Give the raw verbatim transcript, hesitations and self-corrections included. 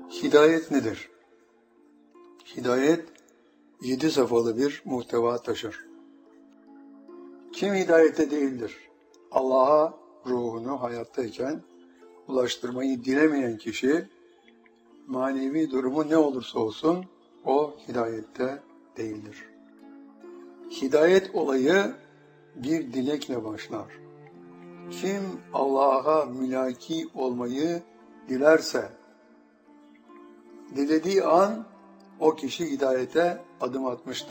Hidayet nedir? Hidayet, yedi safhalı bir muhteva taşır. Kim hidayette değildir? Allah'a ruhunu hayattayken ulaştırmayı dilemeyen kişi, manevi durumu ne olursa olsun, o hidayette değildir. Hidayet olayı bir dilekle başlar. Kim Allah'a mülaki olmayı dilerse, dilediği an o kişi hidayete adım atmıştır.